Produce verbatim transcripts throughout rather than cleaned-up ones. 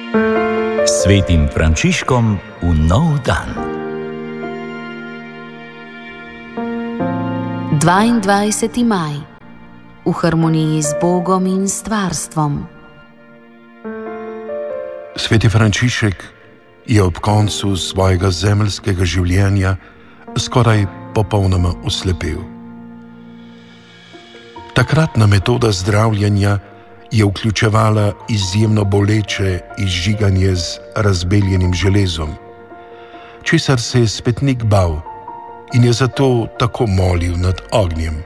Svetim Frančiškom v nov dan. dvaindvajseti maj. V harmoniji z Bogom in stvarstvom. Sveti Frančišek je ob koncu svojega zemeljskega življenja skoraj popolnoma oslepel. Takratna metoda zdravljenja je vključevala izjemno boleče izžiganje z razbeljenim železom, česar se je svetnik bal in je zato tako molil nad ognjem.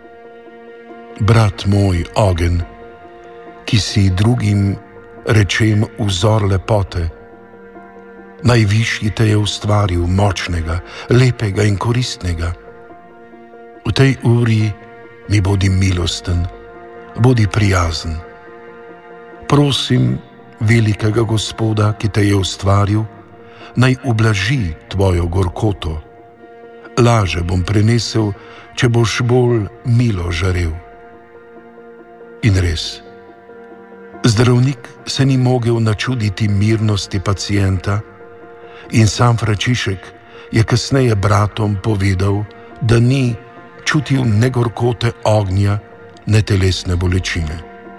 Brat moj, ogenj, ki si drugim rečem vzor lepote, najvišji te je ustvaril močnega, lepega in koristnega. V tej uri mi bodi milosten, bodi prijazen. Prosim velikega Gospoda, ki te je ustvaril, naj ublaži tvojo gorkoto. Laže bom prenesel, če boš bolj milo žarel. In res, zdravnik se ni mogel načuditi mirnosti pacienta in sam Frančišek je kasneje bratom povedal, da ni čutil ne gorkote ognja, ne telesne bolečine.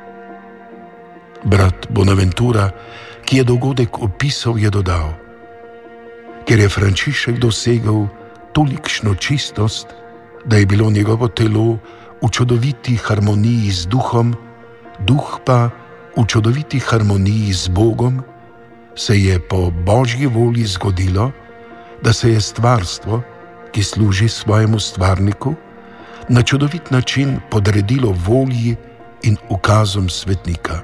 Brat Bonaventura, ki je dogodek opisal, je dodal: ker je Frančišek dosegel tolikšno čistost, da je bilo njegovo telo v čudoviti harmoniji z duhom, duh pa v čudoviti harmoniji z Bogom, se je po Božji volji zgodilo, da se je stvarstvo, ki služi svojemu stvarniku, na čudovit način podredilo volji in ukazom svetnika.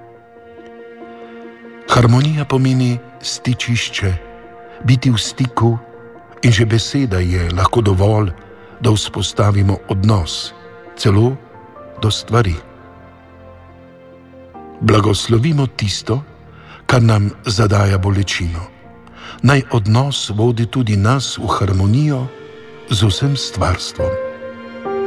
Harmonija pomeni stičišče, biti v stiku, in že beseda je lahko dovolj, da vzpostavimo odnos, celo do stvari. Blagoslovimo tisto, kar nam zadaja bolečino. Naj odnos vodi tudi nas v harmonijo z vsem stvarstvom.